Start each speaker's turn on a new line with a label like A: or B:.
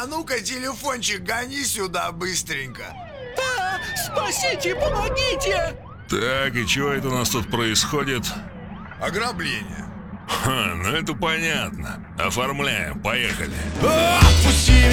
A: А ну-ка, телефончик, гони сюда быстренько.
B: Да, спасите, помогите!
C: Так, и чего это у нас тут происходит?
A: Ограбление.
C: Ха, ну это понятно. Оформляем, поехали.
A: Отпусти!